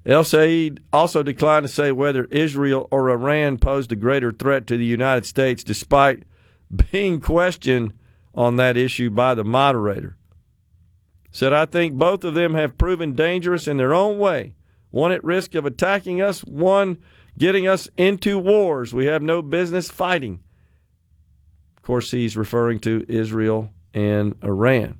El Said also declined to say whether Israel or Iran posed a greater threat to the United States, despite being questioned on that issue by the moderator. Said, I think both of them have proven dangerous in their own way. One at risk of attacking us, one getting us into wars we have no business fighting. Of course, he's referring to Israel and Iran.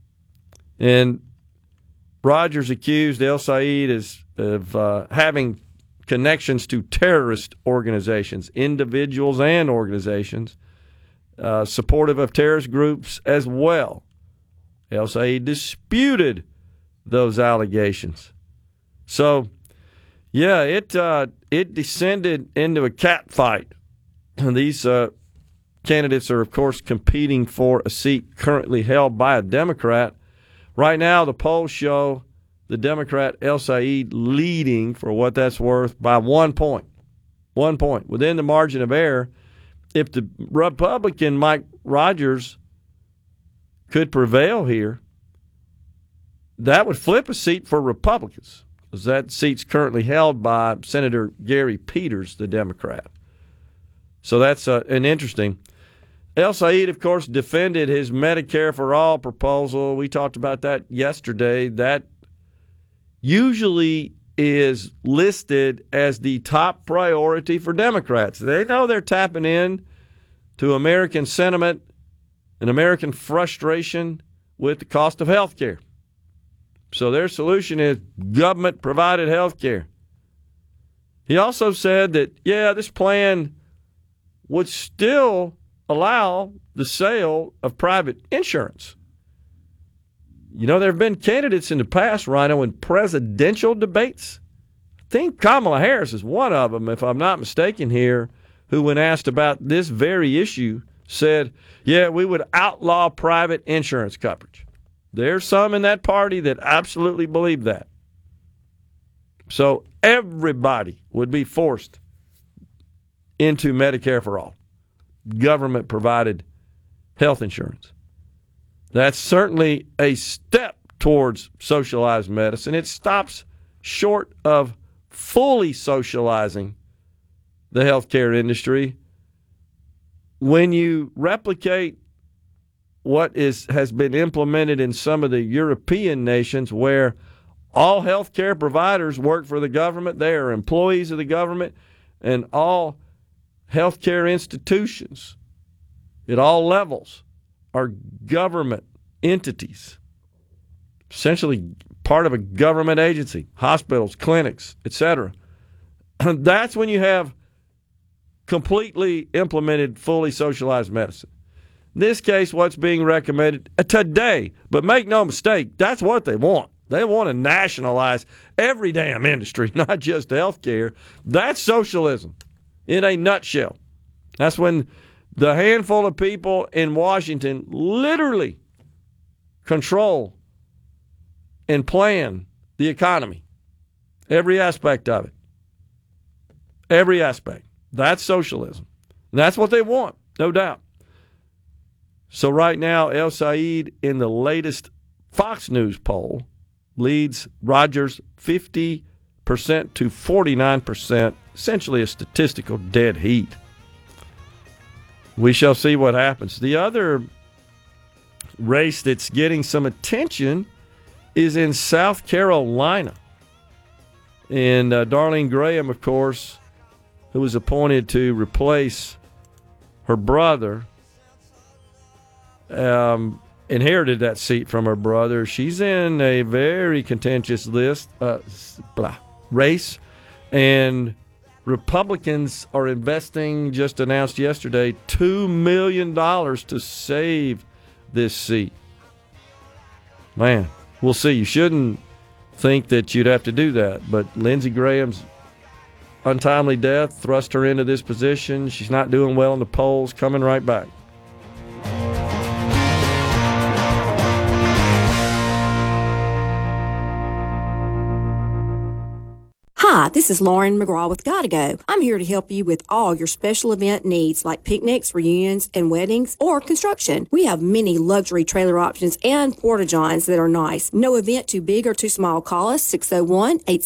And Rogers accused El Said of having connections to terrorist organizations, individuals and organizations, supportive of terrorist groups as well. El Said disputed those allegations. So, yeah, it descended into a catfight. These candidates are, of course, competing for a seat currently held by a Democrat. Right now, the polls show the Democrat El Said leading, for what that's worth, by 1 point. 1 point. Within the margin of error, if the Republican Mike Rogers could prevail here, that would flip a seat for Republicans, because that seat's currently held by Senator Gary Peters, the Democrat. So that's an interesting. El Said, of course, defended his Medicare for All proposal. We talked about that yesterday. That usually is listed as the top priority for Democrats. They know they're tapping in to American sentiment and American frustration with the cost of health care. So their solution is government-provided health care. He also said that, this plan would still allow the sale of private insurance. There have been candidates in the past, Rhino, in presidential debates. I think Kamala Harris is one of them, if I'm not mistaken here, who, when asked about this very issue, said, we would outlaw private insurance coverage. There's some in that party that absolutely believe that. So everybody would be forced into Medicare for All, government-provided health insurance. That's certainly a step towards socialized medicine. It stops short of fully socializing the healthcare industry. When you replicate what has been implemented in some of the European nations, where all healthcare providers work for the government, they are employees of the government, and all healthcare institutions at all levels are government entities, essentially part of a government agency, hospitals, clinics, etc. That's when you have completely implemented, fully socialized medicine. In this case, what's being recommended today, but make no mistake, that's what they want. They want to nationalize every damn industry, not just healthcare. That's socialism in a nutshell. That's when the handful of people in Washington literally control and plan the economy, every aspect of it. Every aspect. That's socialism. And that's what they want, no doubt. So right now, El Said, in the latest Fox News poll, leads Rogers 50% to 49%, essentially a statistical dead heat. We shall see what happens. The other race that's getting some attention is in South Carolina. And Darlene Graham, of course, who was appointed to replace her brother, inherited that seat from her brother. She's in a very contentious race, and Republicans are investing, just announced yesterday, $2 million to save this seat. Man, we'll see. You shouldn't think that you'd have to do that, but Lindsey Graham's untimely death thrust her into this position. She's not doing well in the polls, coming right back. Hi, this is Lauren McGraw with Gotta Go. I'm here to help you with all your special event needs like picnics, reunions, and weddings, or construction. We have many luxury trailer options and porta-johns that are nice. No event too big or too small. Call us 601-8